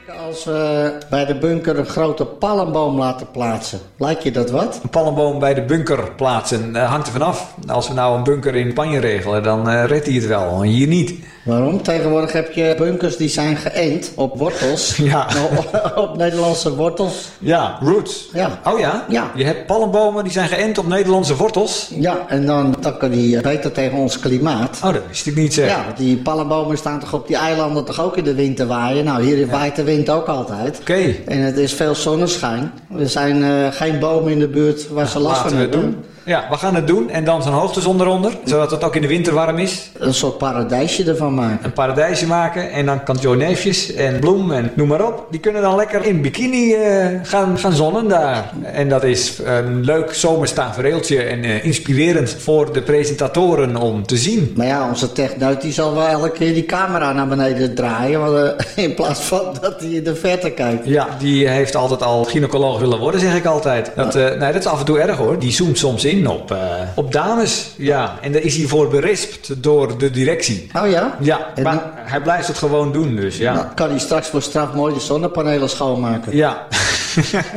Als we bij de bunker een grote palmboom laten plaatsen, lijkt je dat wat? Een palmboom bij de bunker plaatsen, hangt er vanaf. Als we nou een bunker in Spanje regelen, dan redt hij het wel. Hier niet. Waarom? Tegenwoordig heb je bunkers die zijn geënt op wortels. Ja. Op Nederlandse wortels. Ja, roots. Ja. Oh ja? Ja. Je hebt palmbomen die zijn geënt op Nederlandse wortels. Ja, en dan kan die beter tegen ons klimaat. Oh, dat wist ik niet, zeg. Ja, want die palmbomen staan toch op die eilanden toch ook in de wind te waaien. Nou, hier waait de wind ook altijd. Oké. En het is veel zonneschijn. Er zijn geen bomen in de buurt waar ze last van hebben. Doen. Ja, we gaan het doen en dan zo'n hoogtezon eronder, zodat het ook in de winter warm is. Een soort paradijsje ervan maken. Een paradijsje maken en dan kan Joe Neefjes en Bloem en noem maar op. Die kunnen dan lekker in bikini gaan zonnen daar. En dat is een leuk zomers tafereeltje en inspirerend voor de presentatoren om te zien. Maar ja, onze techneut die zal wel elke keer die camera naar beneden draaien. Want, in plaats van dat hij in de verte kijkt. Ja, die heeft altijd al gynaecoloog willen worden, zeg ik altijd. Nee, dat is af en toe erg hoor. Die zoomt soms in op dames. Ja, en daar is hij voor berispt door de directie. Oh ja? Ja, maar hij blijft het gewoon doen dus. Ja. Nou, kan hij straks voor straf mooi de zonnepanelen schoonmaken. Ja.